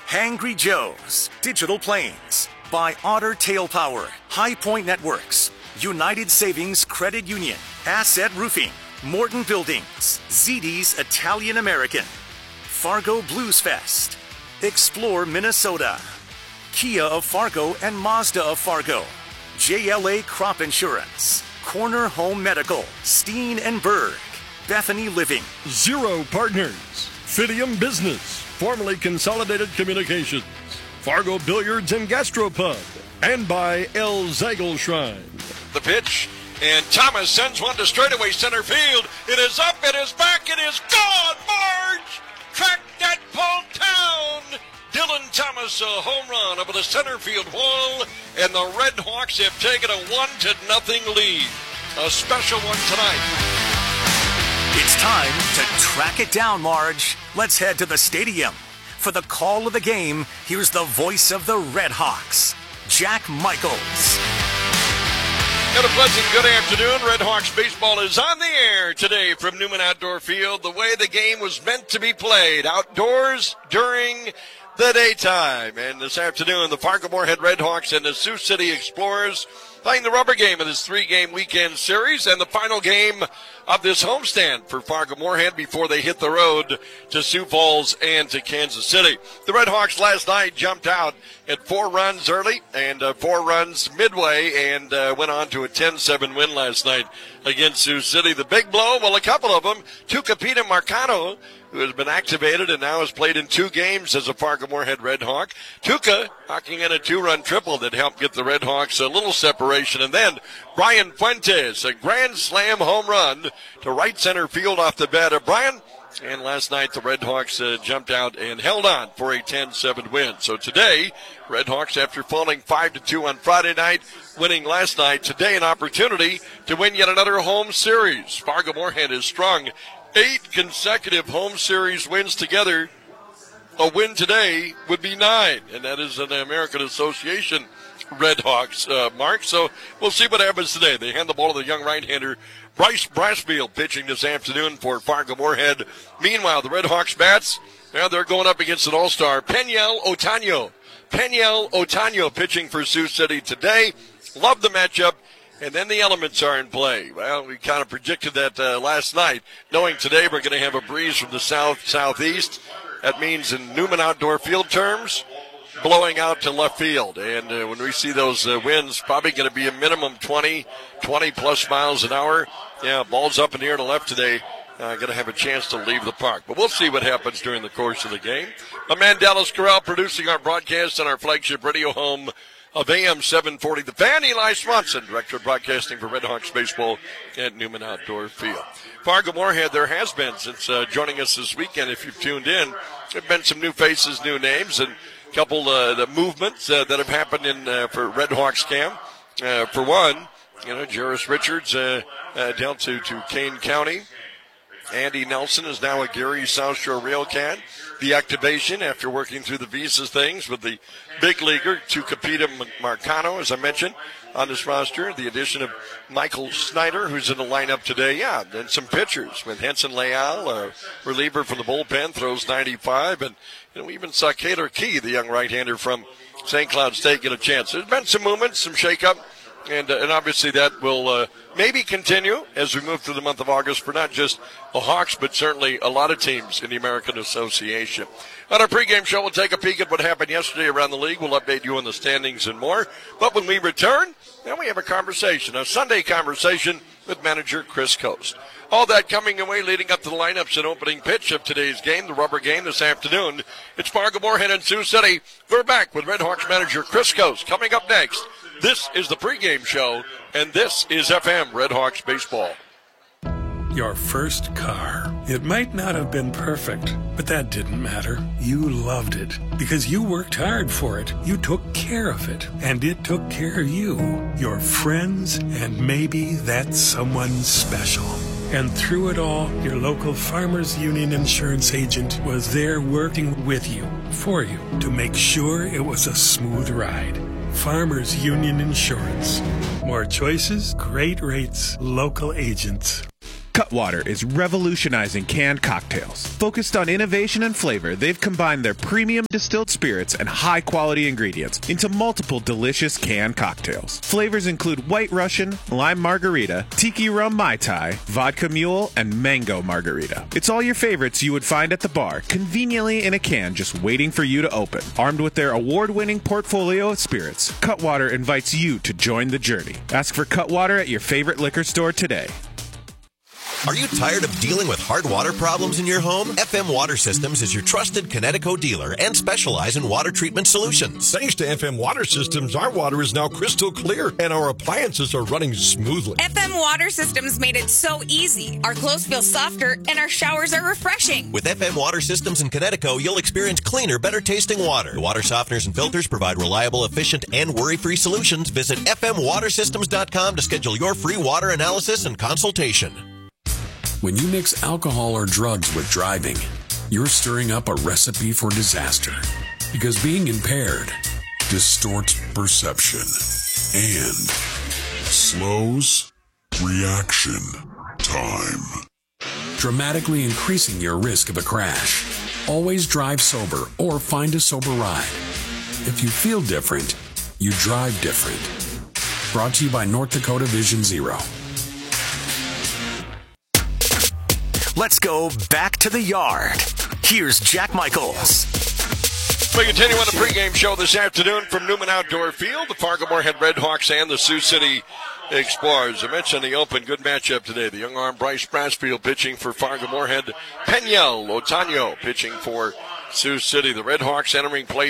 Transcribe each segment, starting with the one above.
Hangry Joe's, Digital Planes, by Otter Tail Power, High Point Networks, United Savings Credit Union, Asset Roofing, Morton Buildings, ZD's Italian American, Fargo Blues Fest, Explore Minnesota, Kia of Fargo and Mazda of Fargo, JLA Crop Insurance, Corner Home Medical, Steen and Berg, Bethany Living, Zero Partners, Fidium Business, formerly Consolidated Communications, Fargo Billiards and Gastropub, and by El Zagel Shrine. The pitch, and Thomas sends one to straightaway center field. It is up, it is back, it is gone. Marge, track that ball down. Dylan Thomas, a home run over the center field wall, and the Red Hawks have taken a 1-0 lead. A special one tonight. It's time to track it down, Marge. Let's head to the stadium. For the call of the game, here's the voice of the Red Hawks, Jack Michaels. And a pleasant good afternoon. Red Hawks baseball is on the air today from Newman Outdoor Field, the way the game was meant to be played, outdoors during the daytime. And this afternoon, the Fargo Moorhead Red Hawks and the Sioux City Explorers playing the rubber game of this 3-game weekend series and the final game of this homestand for Fargo Moorhead before they hit the road to Sioux Falls and to Kansas City. The Red Hawks last night jumped out at 4 runs early and 4 runs midway and went on to a 10-7 win last night against Sioux City. The big blow, well, a couple of them, Tucapita Marcano, who has been activated and now has played in 2 games as a Fargo Moorhead Red Hawk. Tuca hocking in a 2-run triple that helped get the Red Hawks a little separation. And then Brian Fuentes, a grand slam home run to right center field off the bat of Brian. And last night the Red Hawks jumped out and held on for a 10-7 win. So today, Red Hawks, after falling 5-2 on Friday night, winning last night, today an opportunity to win yet another home series. Fargo Moorhead is strong 8 consecutive home series wins together. A win today would be 9, and that is an American Association Red Hawks mark. So we'll see what happens today. They hand the ball to the young right-hander Bryce Brasfield pitching this afternoon for Fargo Moorhead. Meanwhile, the Red Hawks bats, now they're going up against an all-star, Peniel Otaño. Peniel Otaño pitching for Sioux City today. Love the matchup. And then the elements are in play. Well, we kind of predicted that last night, knowing today we're going to have a breeze from the southeast. That means in Newman Outdoor Field terms, blowing out to left field. And when we see those winds, probably going to be a minimum 20-plus miles an hour. Yeah, ball's up in the air to left today. Going to have a chance to leave the park. But we'll see what happens during the course of the game. My man Dallas Corral producing our broadcast on our flagship radio home of AM 740. The Fan, Eli Swanson, Director of Broadcasting for Red Hawks Baseball at Newman Outdoor Field. Fargo Moorhead, there has been, since joining us this weekend, if you've tuned in, there have been some new faces, new names, and a couple the movements that have happened in for Red Hawks camp. For one, Jarris Richards down to Kane County. Andy Nelson is now a Gary South Shore Railcat. The activation after working through the visas things with the big leaguer Tucapita Marcano, as I mentioned, on this roster. The addition of Michael Snyder, who's in the lineup today. Yeah, and some pitchers with Henson Leal, a reliever from the bullpen, throws 95. And we even saw Kaylor Key, the young right-hander from St. Cloud State, get a chance. There's been some movements, some shakeup. And obviously that will maybe continue as we move through the month of August for not just the Hawks, but certainly a lot of teams in the American Association. On our pregame show, we'll take a peek at what happened yesterday around the league. We'll update you on the standings and more. But when we return, then we have a conversation, a Sunday conversation with manager Chris Coast. All that coming away leading up to the lineups and opening pitch of today's game, the rubber game this afternoon. It's Fargo Moorhead and Sioux City. We're back with Red Hawks manager Chris Coast coming up next. This is the pregame show, and this is FM Red Hawks Baseball. Your first car. It might not have been perfect, but that didn't matter. You loved it because you worked hard for it. You took care of it, and it took care of you, your friends, and maybe that someone special. And through it all, your local Farmers Union insurance agent was there working with you, for you, to make sure it was a smooth ride. Farmers Union Insurance. More choices, great rates, local agents. Cutwater is revolutionizing canned cocktails. Focused on innovation and flavor, they've combined their premium distilled spirits and high-quality ingredients into multiple delicious canned cocktails. Flavors include White Russian, Lime Margarita, Tiki Rum Mai Tai, Vodka Mule, and Mango Margarita. It's all your favorites you would find at the bar, conveniently in a can just waiting for you to open. Armed with their award-winning portfolio of spirits, Cutwater invites you to join the journey. Ask for Cutwater at your favorite liquor store today. Are you tired of dealing with hard water problems in your home? FM Water Systems is your trusted Connecticut dealer and specialize in water treatment solutions. Thanks to FM Water Systems, our water is now crystal clear and our appliances are running smoothly. FM Water Systems made it so easy. Our clothes feel softer and our showers are refreshing. With FM Water Systems in Connecticut, you'll experience cleaner, better tasting water. The water softeners and filters provide reliable, efficient, and worry-free solutions. Visit fmwatersystems.com to schedule your free water analysis and consultation. When you mix alcohol or drugs with driving, you're stirring up a recipe for disaster. Because being impaired distorts perception and slows reaction time, dramatically increasing your risk of a crash. Always drive sober or find a sober ride. If you feel different, you drive different. Brought to you by North Dakota Vision Zero. Let's go back to the yard. Here's Jack Michaels. We continue on the pregame show this afternoon from Newman Outdoor Field, the Fargo-Moorhead Redhawks and the Sioux City Explorers. I mentioned the open, good matchup today. The young arm Bryce Brassfield pitching for Fargo-Moorhead. Peña Lotano pitching for Sioux City. The Redhawks entering play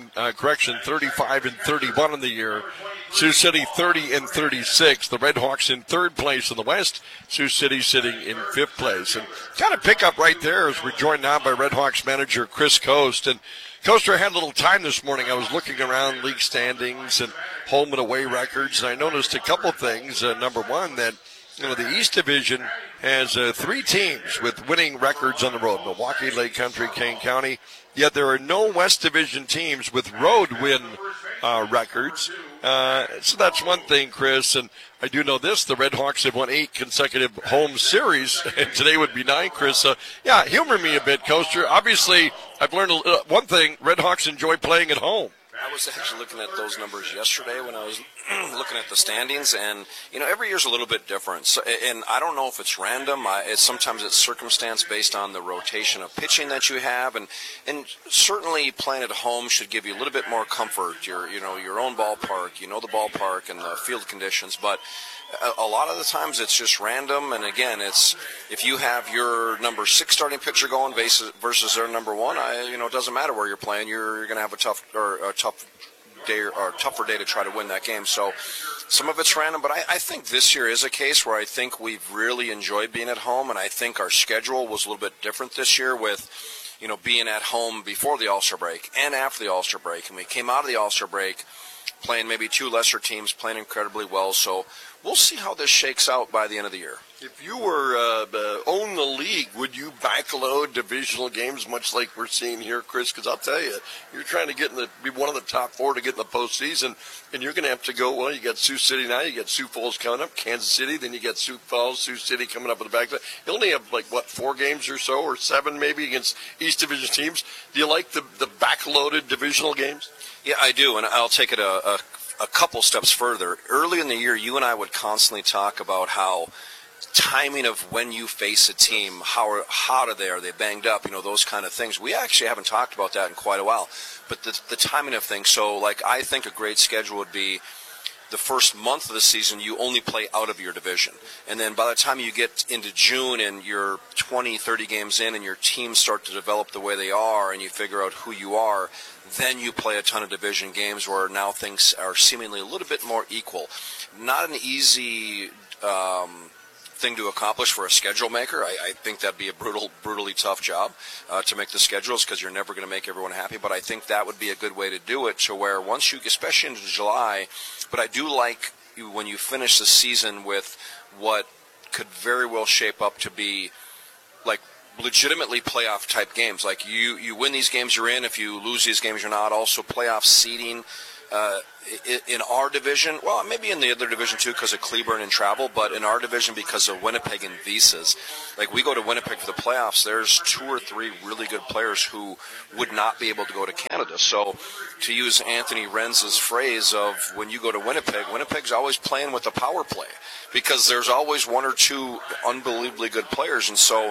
35 and 31 in the year. Sioux City 30 and 36. The Redhawks in third place in the West. Sioux City sitting in fifth place. And kind of pick up right there as we're joined now by Redhawks manager Chris Coast. And Coaster, had a little time this morning. I was looking around league standings and home and away records, and I noticed a couple things. Number one, that the East Division has three teams with winning records on the road: Milwaukee, Lake Country, Kane County. Yet there are no West Division teams with road win records. So that's one thing, Chris. And I do know this: the Redhawks have won 8 consecutive home series, and today would be 9, Chris. Yeah, humor me a bit, Coaster. Obviously, I've learned one thing: Redhawks enjoy playing at home. I was actually looking at those numbers yesterday when I was looking at the standings, and every year's a little bit different. So, and I don't know if it's random. Sometimes it's circumstance based on the rotation of pitching that you have, and certainly playing at home should give you a little bit more comfort. Your own ballpark, the ballpark and the field conditions, but a lot of the times it's just random. And again, it's if you have your number 6 starting pitcher going versus their number 1, it doesn't matter where you're playing. You're going to have a tougher day to try to win that game. So some of it's random, but I think this year is a case where I think we've really enjoyed being at home, and I think our schedule was a little bit different this year with being at home before the All-Star break and after the All-Star break. And we came out of the All-Star break playing maybe 2 lesser teams, playing incredibly well. So we'll see how this shakes out by the end of the year. If you were own the league, would you backload divisional games much like we're seeing here, Chris? Because I'll tell you, you're trying to be one of the top 4 to get in the postseason, and you're going to have to go, well, you got Sioux City now, you got Sioux Falls coming up, Kansas City, then you got Sioux Falls, Sioux City coming up in the back. You only have, 4 games or so, or 7 maybe against East Division teams. Do you like the backloaded divisional games? Yeah, I do, and I'll take it a couple steps further. Early in the year, you and I would constantly talk about how timing of when you face a team, how hot are they banged up, those kind of things. We actually haven't talked about that in quite a while, but the timing of things. So, I think a great schedule would be the first month of the season, you only play out of your division. And then by the time you get into June and you're 20, 30 games in and your teams start to develop the way they are and you figure out who you are, then you play a ton of division games where now things are seemingly a little bit more equal. Not an easy thing to accomplish for a schedule maker. I think that'd be a brutally tough job to make the schedules because you're never going to make everyone happy. But I think that would be a good way to do it to where once you, especially into July, but I do like when you finish the season with what could very well shape up to be legitimately playoff type games. You win these games, you're in. If you lose these games, you're not. Also playoff seeding. in our division, well, maybe in the other division too because of Cleburne and travel, but in our division because of Winnipeg and visas. Like, we go to Winnipeg for the playoffs, there's 2 or 3 really good players who would not be able to go to Canada. So to use Anthony Renz's phrase of when you go to Winnipeg, Winnipeg's always playing with a power play because there's always 1 or 2 unbelievably good players. And so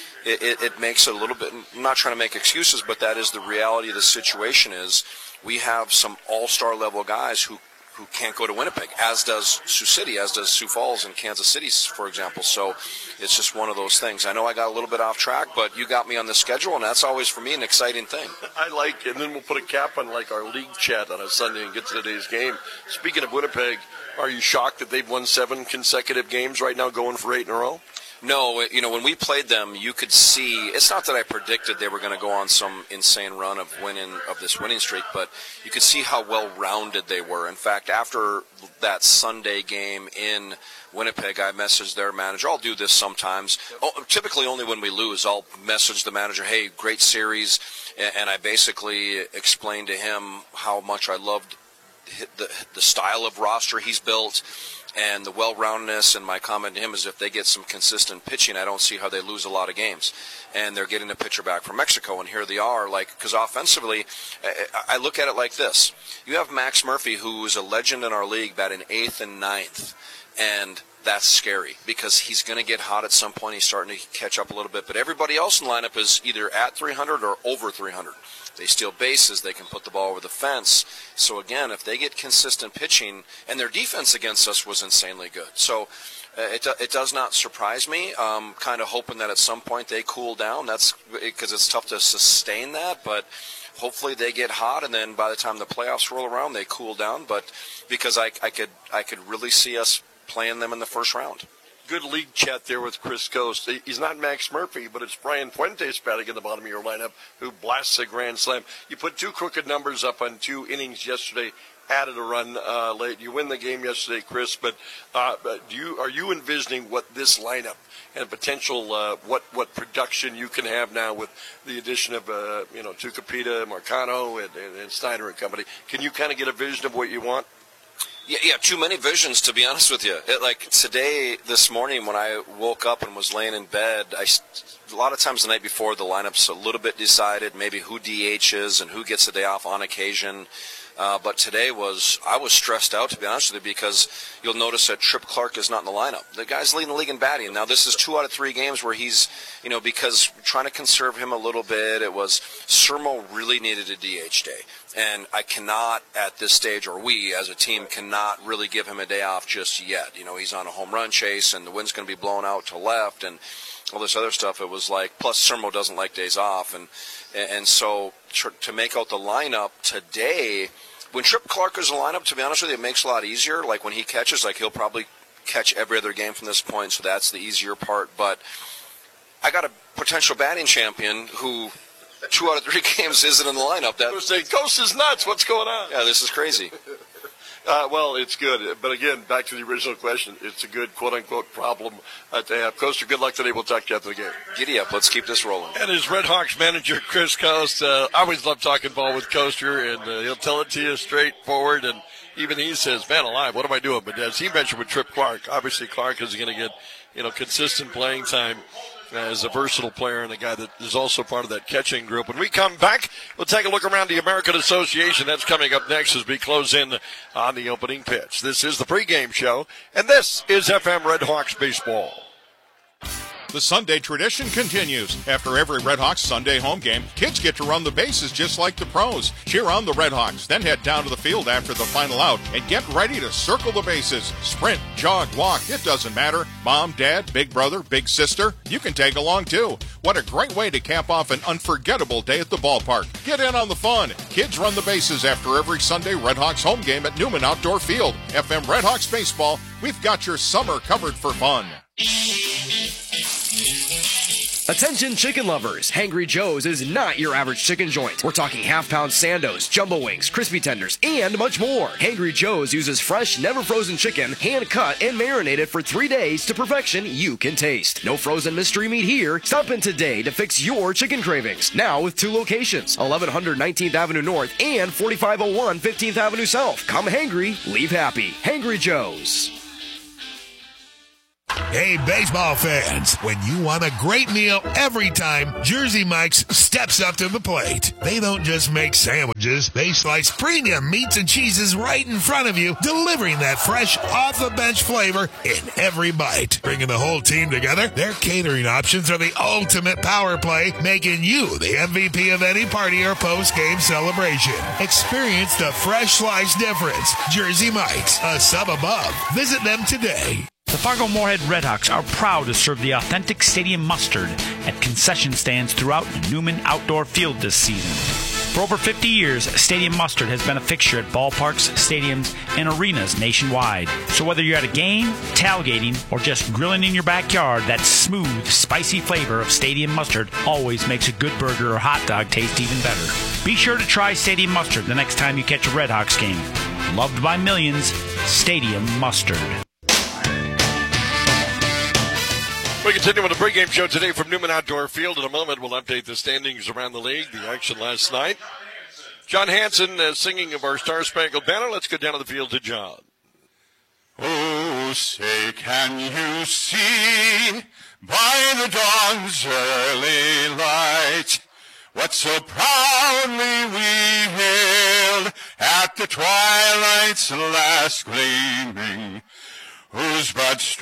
it makes it a little bit, I'm not trying to make excuses, but that is the reality of the situation. Is we have some all-star level guys who can't go to Winnipeg, as does Sioux City, as does Sioux Falls and Kansas City, for example. So it's just one of those things. I know I got a little bit off track, but you got me on the schedule, and that's always for me an exciting thing. I like, and then we'll put a cap on like our league chat on a Sunday and get to today's game. Speaking of Winnipeg, are you shocked that they've won 7 consecutive games right now, going for 8 in a row? No, when we played them, you could see, it's not that I predicted they were going to go on some insane run of this winning streak, but you could see how well-rounded they were. In fact, after that Sunday game in Winnipeg, I messaged their manager. I'll do this sometimes. Typically only when we lose, I'll message the manager, hey, great series, and I basically explained to him how much I loved the style of roster he's built and the well-roundedness, and my comment to him is if they get some consistent pitching, I don't see how they lose a lot of games. And they're getting a pitcher back from Mexico, and here they are, because offensively, I look at it like this. You have Max Murphy, who is a legend in our league, batting 8th and 9th, and that's scary because he's going to get hot at some point. He's starting to catch up a little bit, but everybody else in the lineup is either at 300 or over 300. They steal bases. They can put the ball over the fence. So, again, if they get consistent pitching, and their defense against us was insanely good. So it does not surprise me. Kind of hoping that at some point they cool down. That's because it's tough to sustain that, but hopefully they get hot, and then by the time the playoffs roll around, they cool down. But because I could really see us playing them in the first round. Good league chat there with Chris Coast. He's not Max Murphy, but it's Brian Fuentes batting in the bottom of your lineup who blasts a grand slam. You put 2 crooked numbers up on 2 innings yesterday, added a run late. You win the game yesterday, Chris, but are you envisioning what this lineup and potential what production you can have now with the addition of Tucupita, Marcano, and Snyder and company? Can you kind of get a vision of what you want? Yeah, too many visions, to be honest with you. This morning when I woke up and was laying in bed, a lot of times the night before the lineup's a little bit decided, maybe who DHs and who gets the day off on occasion. But today I was stressed out, to be honest with you, because you'll notice that Tripp Clark is not in the lineup. The guy's leading the league in batting. Now, this is 2 out of 3 games where he's, because trying to conserve him a little bit, it was Sermo really needed a DH day. And I cannot, at this stage, or we as a team cannot really give him a day off just yet. He's on a home run chase, and the wind's going to be blown out to left, and all this other stuff. It was like, plus Sermo doesn't like days off. And so to make out the lineup today, when Tripp Clark is in the lineup, to be honest with you, it makes it a lot easier. Like when he catches, he'll probably catch every other game from this point, so that's the easier part. But I got a potential batting champion who 2 out of 3 games isn't in the lineup. I was saying, Ghost is nuts. What's going on? Yeah, this is crazy. Well, it's good. But again, back to the original question, it's a good quote-unquote problem to have. Coaster, good luck today. We'll talk to you after the game. Giddy up. Let's keep this rolling. And as Red Hawks manager, Chris Coast, I always love talking ball with Coaster, and he'll tell it to you straightforward. And even he says, man alive, what am I doing? But as he mentioned with Tripp Clark, obviously Clark is going to get, consistent playing time as a versatile player and a guy that is also part of that catching group. When we come back, we'll take a look around the American Association. That's coming up next as we close in on the opening pitch. This is the pregame show, and this is FM Red Hawks Baseball. The Sunday tradition continues. After every Red Hawks Sunday home game, kids get to run the bases just like the pros. Cheer on the Red Hawks, then head down to the field after the final out and get ready to circle the bases. Sprint, jog, walk, it doesn't matter. Mom, dad, big brother, big sister, you can tag along too. What a great way to cap off an unforgettable day at the ballpark. Get in on the fun. Kids run the bases after every Sunday Red Hawks home game at Newman Outdoor Field. FM Red Hawks Baseball, we've got your summer covered for fun. Attention chicken lovers, Hangry Joe's is not your average chicken joint. We're talking half-pound sandos, jumbo wings, crispy tenders, and much more. Hangry Joe's uses fresh, never-frozen chicken, hand-cut and marinated for 3 days to perfection you can taste. No frozen mystery meat here. Stop in today to fix your chicken cravings. Now with 2 locations, 1100 19th Avenue North and 4501 15th Avenue South. Come hangry, leave happy. Hangry Joe's. Hey, baseball fans, when you want a great meal every time, Jersey Mike's steps up to the plate. They don't just make sandwiches, they slice premium meats and cheeses right in front of you, delivering that fresh, off-the-bench flavor in every bite. Bringing the whole team together, their catering options are the ultimate power play, making you the MVP of any party or post-game celebration. Experience the fresh slice difference. Jersey Mike's, a sub above. Visit them today. The Fargo-Moorhead Redhawks are proud to serve the authentic stadium mustard at concession stands throughout Newman Outdoor Field this season. For over 50 years, Stadium Mustard has been a fixture at ballparks, stadiums, and arenas nationwide. So whether you're at a game, tailgating, or just grilling in your backyard, that smooth, spicy flavor of Stadium Mustard always makes a good burger or hot dog taste even better. Be sure to try Stadium Mustard the next time you catch a Redhawks game. Loved by millions, Stadium Mustard. We continue with the pregame show today from Newman Outdoor Field. In a moment, we'll update the standings around the league, the action last night. John Hanson singing of our Star-Spangled Banner. Let's go down to the field to John. Oh, say can you see by the dawn's early light what so proudly we hailed at the twilight's last gleaming, whose broad